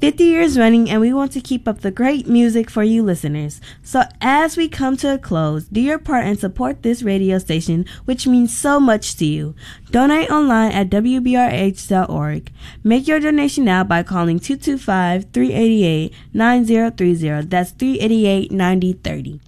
50 years running, and we want to keep up the great music for you listeners. So as we come to a close, do your part and support this radio station, which means so much to you. Donate online at WBRH.org. Make your donation now by calling 225-388-9030. That's 388-9030.